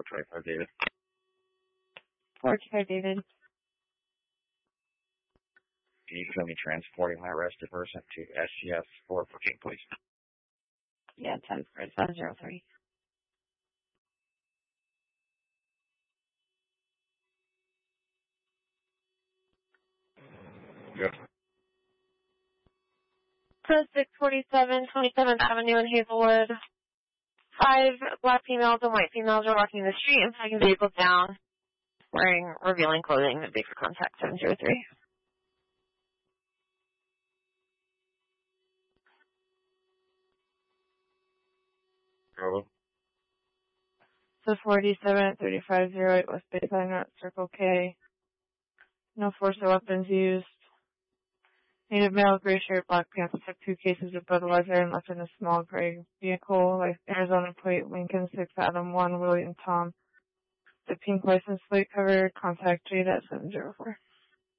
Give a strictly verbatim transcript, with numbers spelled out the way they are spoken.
four twenty-five, David. four twenty-five, David. Can you show me transporting my arrested person to S C S four fourteen, please? Yeah, ten for seven zero three. Good. So six forty-seven, twenty-seventh Avenue in Hazelwood. Five black females and white females are walking the street and taking vehicles down, wearing revealing clothing that makes contact seven zero three. Go. So forty-seven, thirty-five oh eight West Baseline Road, Circle K. No force or weapons used. Native male, gray shirt, black pants, took two cases of Budweiser and left in a small gray vehicle, like Arizona plate, Lincoln six Adam one, William Tom. The pink license plate covered, contact Jade at seven zero four.